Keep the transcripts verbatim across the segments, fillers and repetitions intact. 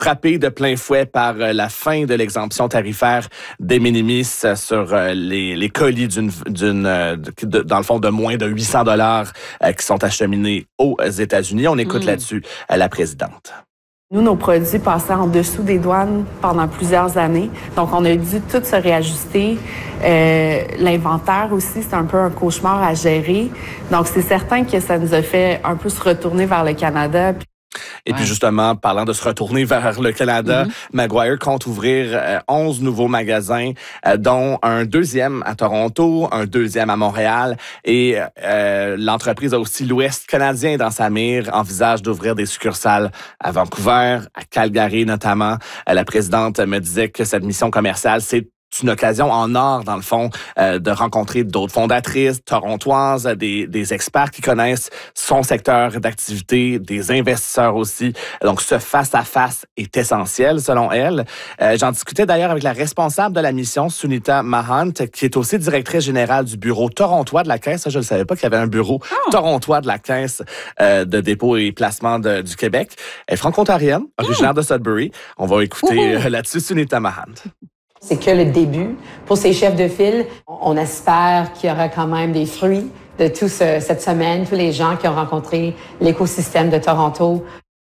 frappé de plein fouet par la fin de l'exemption tarifaire des minimis sur les, les colis d'une, d'une, de, dans le fond, de moins de huit cents dollars qui sont acheminés aux États-Unis. On écoute mmh. là-dessus la présidente. Nous, nos produits passaient en dessous des douanes pendant plusieurs années. Donc, on a dû tout se réajuster. Euh, l'inventaire aussi, c'est un peu un cauchemar à gérer. Donc, c'est certain que ça nous a fait un peu se retourner vers le Canada. Et ouais. puis justement, parlant de se retourner vers le Canada, mm-hmm. Maguire compte ouvrir euh, onze nouveaux magasins, euh, dont un deuxième à Toronto, un deuxième à Montréal. Et euh, l'entreprise a aussi l'Ouest canadien dans sa mire, envisage d'ouvrir des succursales à Vancouver, à Calgary notamment. Euh, la présidente me disait que cette mission commerciale, c'est une occasion en or, dans le fond, euh, de rencontrer d'autres fondatrices torontoises, des, des experts qui connaissent son secteur d'activité, des investisseurs aussi. Donc, ce face-à-face est essentiel, selon elle. Euh, j'en discutais d'ailleurs avec la responsable de la mission, Sunita Mahant, qui est aussi directrice générale du bureau torontois de la Caisse. Ça, je ne savais pas qu'il y avait un bureau oh. torontois de la Caisse euh, de dépôt et placement de, du Québec. Elle est franco-ontarienne, originaire mmh. de Sudbury. On va écouter euh, là-dessus Sunita Mahant. C'est que le début. Pour ces chefs de file, on espère qu'il y aura quand même des fruits de toute ce, cette semaine, tous les gens qui ont rencontré l'écosystème de Toronto.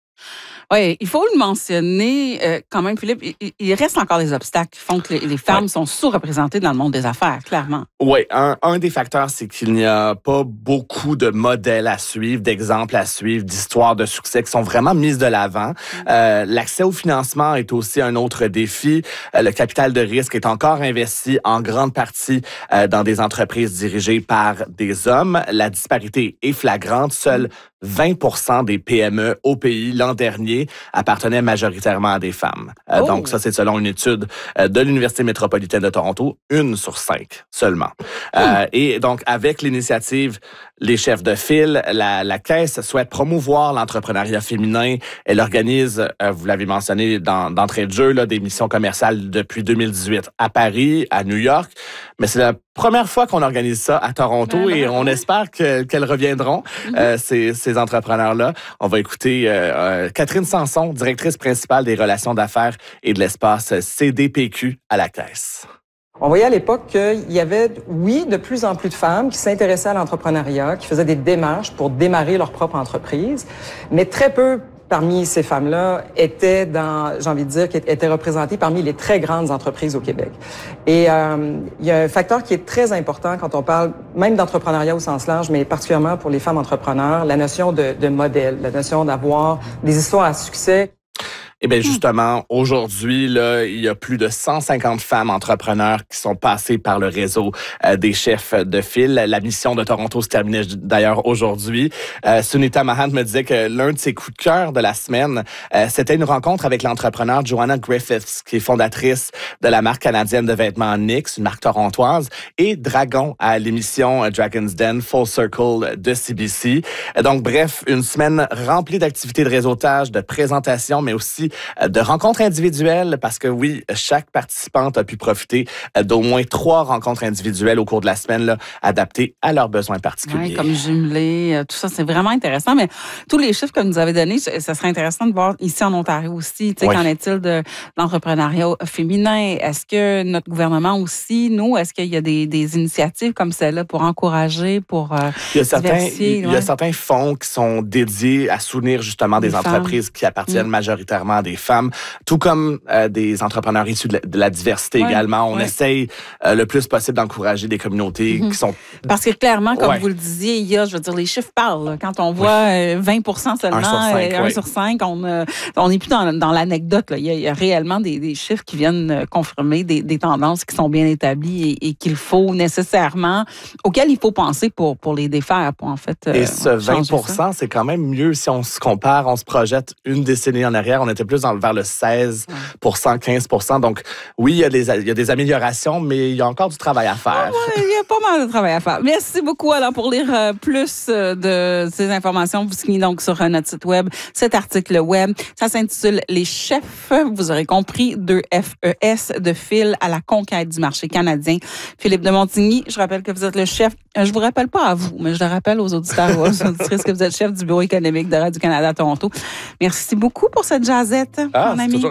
Oui, il faut le mentionner euh, quand même, Philippe, il, il reste encore des obstacles qui font que les, les femmes ouais. sont sous-représentées dans le monde des affaires, clairement. Oui, un, un des facteurs, c'est qu'il n'y a pas beaucoup de modèles à suivre, d'exemples à suivre, d'histoires de succès qui sont vraiment mises de l'avant. Mm. Euh, l'accès au financement est aussi un autre défi. Euh, le capital de risque est encore investi en grande partie euh, dans des entreprises dirigées par des hommes. La disparité est flagrante. Seuls vingt pour cent des P M E au pays l'an dernier appartenaient majoritairement à des femmes. Euh, oh. Donc ça, c'est selon une étude euh, de l'Université métropolitaine de Toronto, une sur cinq seulement. Oh. Euh, et donc, avec l'initiative Les chefs de file, la, la Caisse souhaite promouvoir l'entrepreneuriat féminin. Elle organise, euh, vous l'avez mentionné dans, d'entrée de jeu, là, des missions commerciales depuis deux mille dix-huit à Paris, à New York. Mais c'est la première fois qu'on organise ça à Toronto ben, et ben, on ben. espère que, qu'elles reviendront, mm-hmm. euh, ces, ces entrepreneurs-là. On va écouter euh, euh, Catherine Sanson, directrice principale des relations d'affaires et de l'espace C D P Q à la Caisse. On voyait à l'époque qu'il y avait, oui, de plus en plus de femmes qui s'intéressaient à l'entrepreneuriat, qui faisaient des démarches pour démarrer leur propre entreprise, mais très peu parmi ces femmes-là étaient dans, j'ai envie de dire, qui étaient représentées parmi les très grandes entreprises au Québec. Et euh, il y a un facteur qui est très important quand on parle même d'entrepreneuriat au sens large, mais particulièrement pour les femmes entrepreneurs, la notion de, de modèle, la notion d'avoir des histoires à succès. Eh bien, justement, aujourd'hui, là, il y a plus de cent cinquante femmes entrepreneurs qui sont passées par le réseau euh, des chefs de file. La mission de Toronto se terminait d'ailleurs aujourd'hui. Euh, Sunita Mahant me disait que l'un de ses coups de cœur de la semaine, euh, c'était une rencontre avec l'entrepreneur Joanna Griffiths, qui est fondatrice de la marque canadienne de vêtements Nix, une marque torontoise, et Dragon à l'émission Dragon's Den Full Circle de C B C. Donc, bref, une semaine remplie d'activités de réseautage, de présentations, mais aussi de rencontres individuelles, parce que oui, chaque participante a pu profiter d'au moins trois rencontres individuelles au cours de la semaine, là, adaptées à leurs besoins particuliers. Oui, comme jumelées, tout ça, c'est vraiment intéressant. Mais tous les chiffres que vous nous avez donnés, ça serait intéressant de voir ici en Ontario aussi. Tu sais, oui. Qu'en est-il de l'entrepreneuriat féminin? Est-ce que notre gouvernement aussi, nous, est-ce qu'il y a des, des initiatives comme celle-là pour encourager, pour euh, il y a certains, il y a certains fonds qui sont dédiés à soutenir justement des, des entreprises qui appartiennent mmh. majoritairement à des femmes, tout comme euh, des entrepreneurs issus de la, de la diversité ouais, également. On ouais. essaye euh, le plus possible d'encourager des communautés mm-hmm. qui sont... Parce que clairement, comme ouais. vous le disiez, il y a, je veux dire, les chiffres parlent. Là. Quand on voit oui. vingt pour cent seulement, un sur cinq, euh, un oui. sur cinq on euh, on n'est plus dans, dans l'anecdote. Là. Il, y a, il y a réellement des, des chiffres qui viennent confirmer des, des tendances qui sont bien établies et, et qu'il faut nécessairement, auxquelles il faut penser pour, pour les défaire, pour en fait euh, Et ce vingt pour cent, c'est quand même mieux si on se compare, on se projette une décennie en arrière, on était plus dans, vers le seize pour cent, quinze pour cent. Donc, oui, il y, a des, il y a des améliorations, mais il y a encore du travail à faire. Ah ouais, il y a pas mal de travail à faire. Merci beaucoup. Alors, pour lire euh, plus euh, de ces informations, vous signez donc sur euh, notre site web cet article web. Ça s'intitule « Les chefs », vous aurez compris, deux F E S de fil à la conquête du marché canadien. Philippe de Montigny, je rappelle que vous êtes le chef. Je vous rappelle pas à vous, mais je le rappelle aux auditeurs et aux auditrices que vous êtes chef du bureau économique de Radio-Canada à Toronto. Merci beaucoup pour cette jazzette, ah, mon ami.